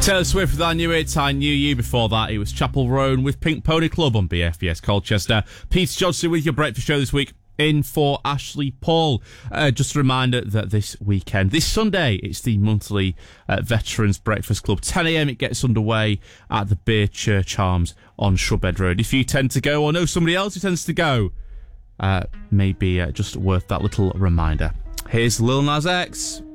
Taylor Swift with I Knew It, I Knew You. Before that, it was Chapel Roan with Pink Pony Club on BFBS Colchester. Peter Johnson with your breakfast show this week. In for Ashley Paul. Just a reminder that this Sunday, it's the monthly Veterans Breakfast Club. 10 a.m. it gets underway at the Beer Church Arms on Shrubhead Road. If you tend to go or know somebody else who tends to go, maybe just worth that little reminder. Here's Lil Nas X.